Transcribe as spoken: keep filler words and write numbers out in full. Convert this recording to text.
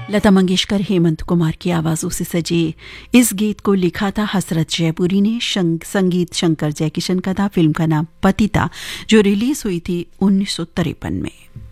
लता मंगेशकर हेमंत कुमार की आवाजों से सजे इस गीत को लिखा था हसरत जयपुरी ने। संगीत शंकर जयकिशन का था। फिल्म का नाम पतिता, जो रिलीज हुई थी उन्नीस सौ तिरपन में।